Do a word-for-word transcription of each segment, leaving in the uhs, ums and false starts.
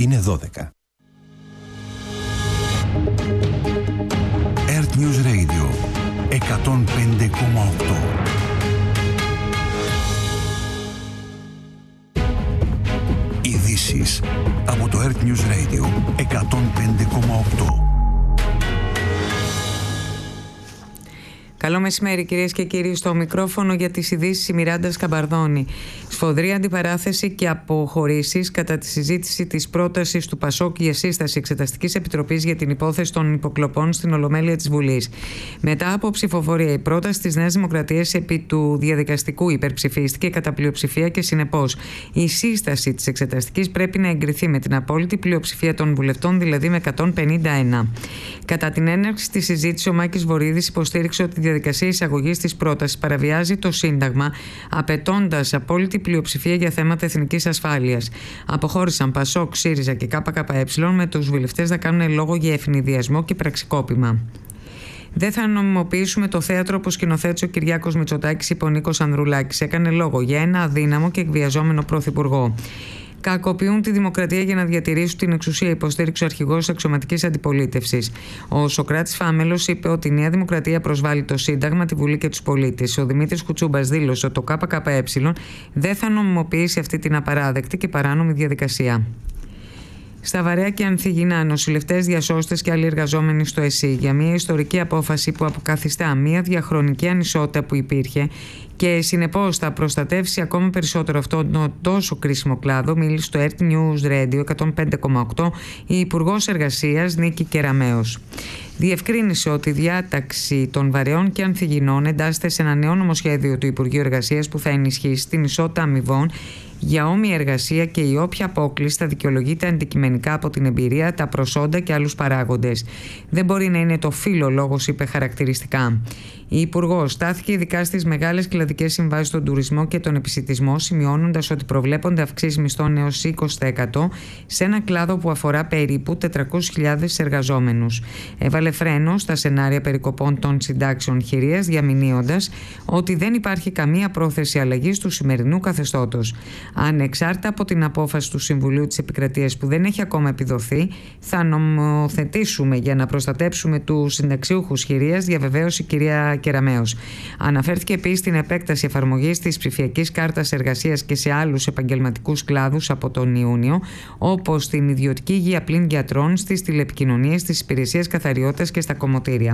Είναι δώδεκα. Earth News Radio εκατόν πέντε κόμμα οκτώ. Ειδήσεις από το Earth News Radio εκατόν πέντε κόμμα οκτώ. Καλό μεσημέρι, κυρίες και κύριοι. Στο μικρόφωνο για τις ειδήσεις η Μιράντα Σκαμπαρδόνη. Σφοδρή αντιπαράθεση και αποχωρήσεις κατά τη συζήτηση της πρότασης του Πασόκ για σύσταση Εξεταστικής Επιτροπής για την υπόθεση των υποκλοπών στην Ολομέλεια της Βουλής. Μετά από ψηφοφορία, η πρόταση της Νέας Δημοκρατίας επί του διαδικαστικού υπερψηφίστηκε κατά πλειοψηφία και συνεπώς η σύσταση της Εξεταστικής πρέπει να εγκριθεί με την απόλυτη πλειοψηφία των βουλευτών, δηλαδή με εκατόν πενήντα ένα. Κατά την έναρξη της συζήτησης, ο Μάκης Βορίδης υποστήριξε ότι η διαδικασία εισαγωγής της πρότασης παραβιάζει το Σύνταγμα, απαιτώντας απόλυτη πλειοψηφία για θέματα εθνικής ασφάλειας. Αποχώρησαν Πασόκ, ΣΥΡΙΖΑ και ΚΚΕ, με τους βουλευτές να κάνουν λόγο για ευνηδιασμό και πραξικόπημα. Δεν θα νομιμοποιήσουμε το θέατρο, όπως σκηνοθέτησε ο Κυριάκος Μητσοτάκης, είπε ο Νίκος Ανδρουλάκης. Έκανε λόγο για ένα αδύναμο και εκβιαζόμενο πρωθυπουργό. Κακοποιούν τη δημοκρατία για να διατηρήσουν την εξουσία, υποστήριξε ο αρχηγός της αξιωματικής αντιπολίτευσης. Ο Σωκράτης Φάμελος είπε ότι η Νέα Δημοκρατία προσβάλλει το Σύνταγμα, τη Βουλή και τους πολίτες. Ο Δημήτρης Κουτσούμπας δήλωσε ότι το ΚΚΕ δεν θα νομιμοποιήσει αυτή την απαράδεκτη και παράνομη διαδικασία. Στα Βαρέα και Ανθυγινά, νοσηλευτές, διασώστες και άλλοι εργαζόμενοι στο ΕΣΥ για μια ιστορική απόφαση που αποκαθιστά μια διαχρονική ανισότητα που υπήρχε και συνεπώς θα προστατεύσει ακόμα περισσότερο αυτόν τον τόσο κρίσιμο κλάδο, μίλησε στο Earth News Radio εκατόν πέντε κόμμα οκτώ η Υπουργός Εργασίας Νίκη Κεραμέως. Διευκρίνησε ότι η διάταξη των Βαρεών και Ανθυγινών εντάσσεται σε ένα νέο νομοσχέδιο του Υπουργείου Εργασίας που θα ενισχύσει την ισότητα αμοιβών για όμοια εργασία και η όποια απόκληση θα δικαιολογείται αντικειμενικά από την εμπειρία, τα προσόντα και άλλους παράγοντες. Δεν μπορεί να είναι το φύλο λόγος, είπε χαρακτηριστικά. Η Υπουργός στάθηκε ειδικά στις μεγάλες κλαδικές συμβάσεις στον τουρισμό και τον επισιτισμό, σημειώνοντας ότι προβλέπονται αυξήσεις μισθών έως είκοσι τοις εκατό σε ένα κλάδο που αφορά περίπου τετρακόσιες χιλιάδες εργαζόμενους. Έβαλε φρένο στα σενάρια περικοπών των συντάξεων χειρίας, διαμηνύοντας ότι δεν υπάρχει καμία πρόθεση αλλαγής του σημερινού καθεστώτος. Ανεξάρτητα από την απόφαση του Συμβουλίου της Επικρατείας που δεν έχει ακόμα επιδοθεί, θα νομοθετήσουμε για να προστατέψουμε τους συνταξιούχους χειρίας, διαβεβαίωσε η κυρία Κεραμέως. Αναφέρθηκε επίσης στην επέκταση εφαρμογής της ψηφιακής κάρτας εργασίας και σε άλλους επαγγελματικούς κλάδους από τον Ιούνιο, όπως στην ιδιωτική υγεία πλην γιατρών, στις τηλεπικοινωνίες, στις υπηρεσίες καθαριότητας και στα κομμωτήρια.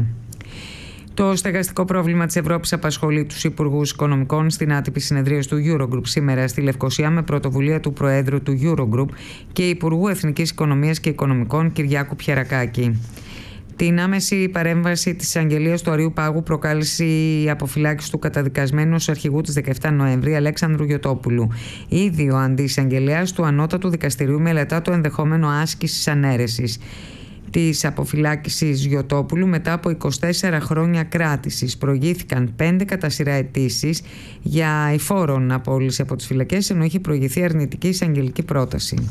Το στεγαστικό πρόβλημα της Ευρώπης απασχολεί τους υπουργούς οικονομικών στην άτυπη συνεδρίαση του Eurogroup σήμερα στη Λευκοσία με πρωτοβουλία του Προέδρου του Eurogroup και Υπουργού Εθνικής Οικονομίας και Οικονομικών Κυριάκου Πιερακάκη. Την άμεση παρέμβαση της εισαγγελίας του Αριού Πάγου προκάλεσε η αποφυλάκηση του καταδικασμένου ως αρχηγού της δεκαεφτά Νοέμβρη Αλέξανδρου Γιωτόπουλου. Ήδη ο αντιεισαγγελέας του Ανώτατου Δικαστηρίου μελετά το ενδεχόμενο άσκησης ανέρεσης της αποφυλάκησης Γιωτόπουλου μετά από είκοσι τέσσερα χρόνια κράτησης. Προηγήθηκαν πέντε κατά σειρά αιτήσεις για εφόρον απόλυση από τις φυλακές, ενώ έχει προηγηθεί αρνητική εισαγγελική πρόταση.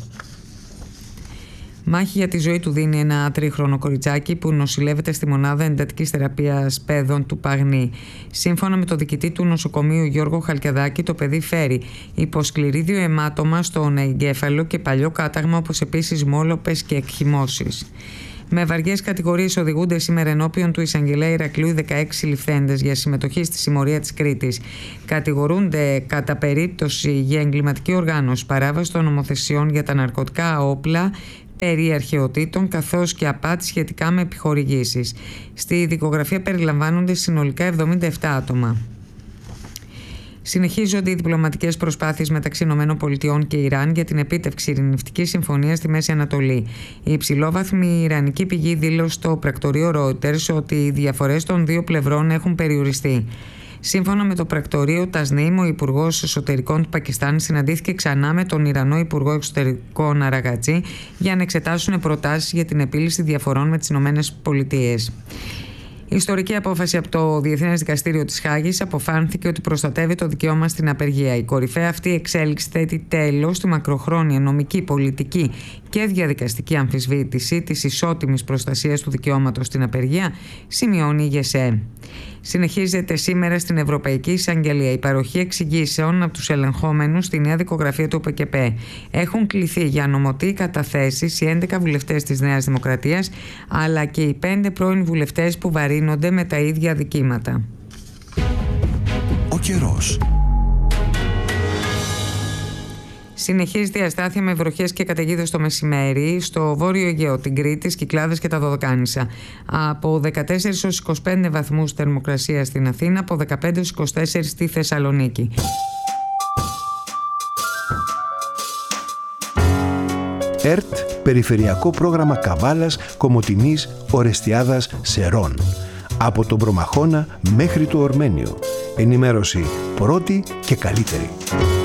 Μάχη για τη ζωή του δίνει ένα τρίχρονο κοριτσάκι που νοσηλεύεται στη μονάδα εντατικής θεραπείας παιδών του Παγνή. Σύμφωνα με το διοικητή του νοσοκομείου Γιώργο Χαλκιαδάκη, το παιδί φέρει υποσκληρίδιο αιμάτωμα στον εγκέφαλο και παλιό κάταγμα, όπως επίσης μόλοπες και εκχυμώσεις. Με βαριές κατηγορίες οδηγούνται σήμερα ενώπιον του εισαγγελέα Ηρακλείου δεκαέξι ληφθέντες για συμμετοχή στη συμμορία της Κρήτης. Κατηγορούνται κατά περίπτωση για εγκληματική οργάνωση, παράβαση των νομοθεσιών για τα ναρκωτικά όπλα, περί αρχαιοτήτων καθώς και απάτη σχετικά με επιχορηγήσεις. Στη δικογραφία περιλαμβάνονται συνολικά εβδομήντα επτά άτομα. Συνεχίζονται οι διπλωματικές προσπάθειες μεταξύ ΗΠΑ και Ιράν για την επίτευξη ειρηνευτικής συμφωνίας στη Μέση Ανατολή. Η υψηλόβαθμη ιρανική πηγή δήλωσε στο πρακτορείο Reuters ότι οι διαφορές των δύο πλευρών έχουν περιοριστεί. Σύμφωνα με το πρακτορείο Τασνίμ, ο Υπουργός Εσωτερικών του Πακιστάν συναντήθηκε ξανά με τον Ιρανό Υπουργό Εξωτερικών Αραγατζή για να εξετάσουν προτάσεις για την επίλυση διαφορών με τις ΗΠΑ. Η ιστορική απόφαση από το Διεθνές Δικαστήριο της Χάγης αποφάνθηκε ότι προστατεύει το δικαίωμα στην απεργία. Η κορυφαία αυτή εξέλιξη θέτει τέλος στη μακροχρόνια νομική, πολιτική και διαδικαστική αμφισβήτηση της ισότιμης προστασίας του δικαιώματος στην απεργία, σημειώνει η ΓΕΣΕ. Συνεχίζεται σήμερα στην Ευρωπαϊκή Εισαγγελία η παροχή εξηγήσεων από τους ελεγχόμενους στη νέα δικογραφία του ΟΠΕΚΕΠΕ. Έχουν κληθεί για νομοτή καταθέσεις οι έντεκα βουλευτές της Νέας Δημοκρατίας, αλλά και οι πέντε πρώην βουλευτές που βαρύνονται με τα ίδια δικήματα. Ο καιρός. Συνεχίζεται η αστάθεια με βροχές και καταιγίδες το μεσημέρι στο Βόρειο Αιγαίο, την Κρήτη, Κυκλάδες και τα Δωδεκάνησα. Από δεκατέσσερις έως είκοσι πέντε βαθμούς θερμοκρασία στην Αθήνα, από δεκαπέντε έως είκοσι τέσσερα στη Θεσσαλονίκη. ΕΡΤ, Περιφερειακό Πρόγραμμα Καβάλας, Κομοτηνής, Ορεστιάδας, Σερών. Από τον Προμαχώνα μέχρι το Ορμένιο. Ενημέρωση πρώτη και καλύτερη.